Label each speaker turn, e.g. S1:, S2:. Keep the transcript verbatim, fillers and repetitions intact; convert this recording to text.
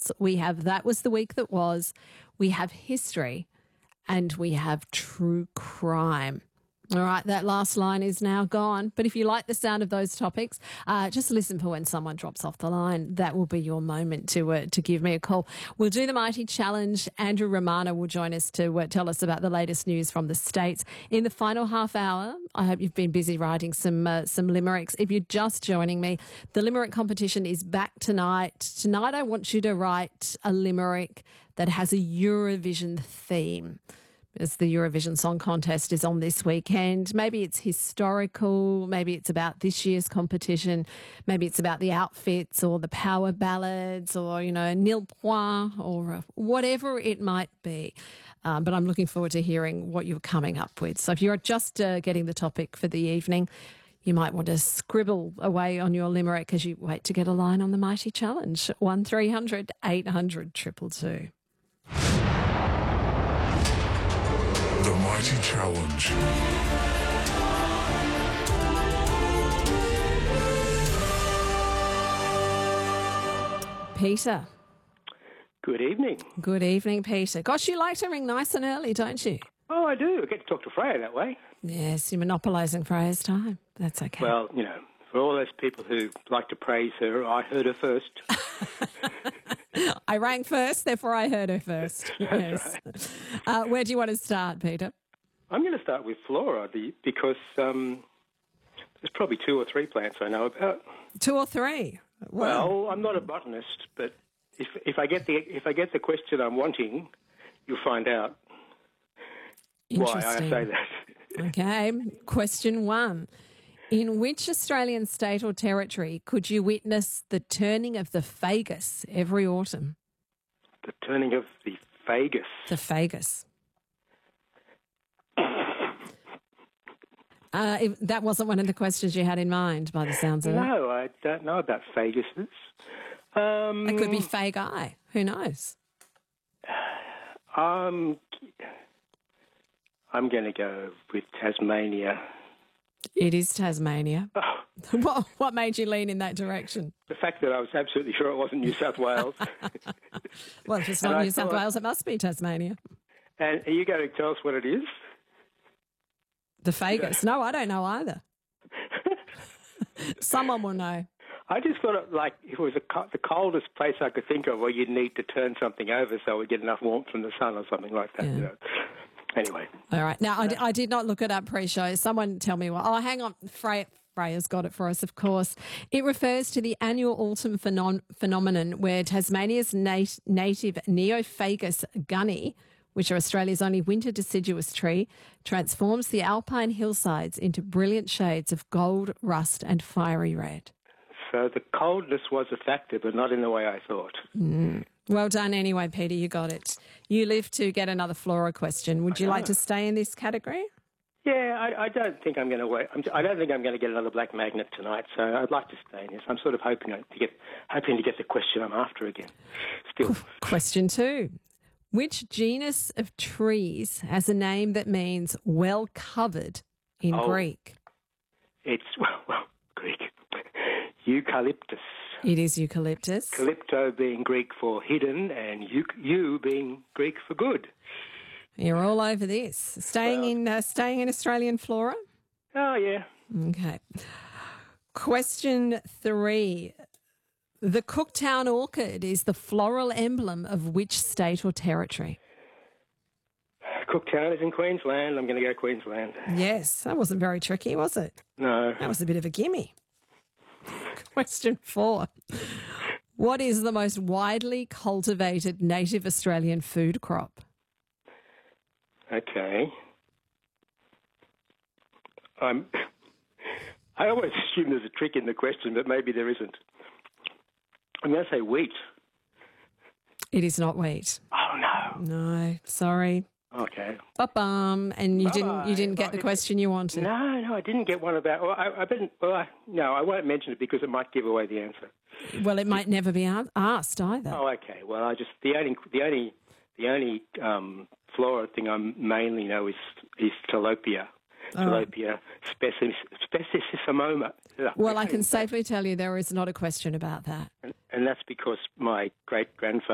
S1: else. We have That Was the Week That Was, we have history, and we have true crime. All right, that last line is now gone. But if you like the sound of those topics, uh, just listen for when someone drops off the line. That will be your moment to uh, to give me a call. We'll do the Mighty Challenge. Andrew Romano will join us to uh, tell us about the latest news from the States. In the final half hour, I hope you've been busy writing some uh, some limericks. If you're just joining me, the limerick competition is back tonight. Tonight I want you to write a limerick that has a Eurovision theme. As the Eurovision Song Contest is on this weekend. Maybe it's historical, maybe it's about this year's competition, maybe it's about the outfits or the power ballads or, you know, nil point or whatever it might be. Um, but I'm looking forward to hearing what you're coming up with. So if you're just uh, getting the topic for the evening, you might want to scribble away on your limerick as you wait to get a line on the Mighty Challenge. one three hundred eight hundred two two two.
S2: The Mighty Challenge.
S1: Peter.
S3: Good evening.
S1: Good evening, Peter. Gosh, you like to ring nice and early, don't you?
S3: Oh, I do. I get to talk to Freya that way.
S1: Yes, you're monopolising Freya's time. That's okay.
S3: Well, you know, for all those people who like to praise her, I heard her first.
S1: I rang first, therefore I heard her first. Yes.
S3: Right.
S1: Uh, where do you want to start, Peter?
S3: I'm going to start with flora the, because um, there's probably two or three plants I know about.
S1: Two or three? Wow.
S3: Well, I'm not a botanist, but if if I get the if I get the question I'm wanting, you'll find out why I say that.
S1: Okay. Question one. In which Australian state or territory could you witness the turning of the fagus every autumn?
S3: The turning of the fagus.
S1: The fagus. Uh, if that wasn't one of the questions you had in mind, by the sounds of it.
S3: No, I don't know about faguses. Um,
S1: It could be fagi. Who knows?
S3: Um, I'm going to go with Tasmania.
S1: It is Tasmania.
S3: Oh,
S1: What, what made you lean in that direction?
S3: the fact that I was absolutely sure it wasn't New South Wales.
S1: Well, if it's
S3: And
S1: not
S3: I
S1: New South
S3: thought-
S1: Wales, it must be Tasmania.
S3: And are you going to tell us what it is?
S1: The fagus. No, I don't know either. Someone will know.
S3: I just thought it like it was a, co- the coldest place I could think of where you'd need to turn something over so we get enough warmth from the sun or something like that.
S1: Yeah.
S3: You know. Anyway.
S1: All right. Now, I, d- I did not look it up pre-show. Someone tell me what. Oh, hang on. Freya, Freya's got it for us, of course. It refers to the annual autumn phenom- phenomenon where Tasmania's nat- native Neophagus gunny, which are Australia's only winter deciduous tree, transforms the alpine hillsides into brilliant shades of gold, rust and fiery red.
S3: So the coldness was a factor, but not in the way I thought.
S1: Mm. Well done anyway, Peter. You got it. You live to get another flora question. Would you like to stay in this category?
S3: Yeah, I, I don't think I'm going to wait. I'm, I don't think I'm going to get another black magnet tonight, so I'd like to stay in this. I'm sort of hoping to get hoping to get the question I'm after again. Still.
S1: Question two. Which genus of trees has a name that means well covered in
S3: Oh.
S1: Greek?
S3: It's, well, well, Greek. Eucalyptus.
S1: It is eucalyptus.
S3: Calypto being Greek for hidden and eu, eu being Greek for good.
S1: You're all over this. Staying
S3: Well-
S1: in uh, staying in Australian flora?
S3: Oh, yeah.
S1: Okay. Question three. The Cooktown orchid is the floral emblem of which state or territory?
S3: Cooktown is in Queensland. I'm going to go Queensland.
S1: Yes, that wasn't very tricky, was it?
S3: No.
S1: That was a bit of a gimme. Question four. What is the most widely cultivated native Australian food crop?
S3: Okay. I'm, I always assume there's a trick in the question, but maybe there isn't. I'm going to say wheat.
S1: It is not wheat.
S3: Oh, no.
S1: No, sorry.
S3: Okay.
S1: Ba-bum. And you didn't you didn't get the
S3: Bye.
S1: question you wanted.
S3: No, no, I didn't get one about. Well, I, I didn't. Well, I, no, I won't mention it because it might give away the answer.
S1: Well, it might never be a- asked either.
S3: Oh, okay. Well, I just the only the only the only um, flora thing I mainly know is is tilapia. Tilapia species speciessimoma.
S1: Well, I can safely tell you there is not a question about that.
S3: And, and that's because my great grandfather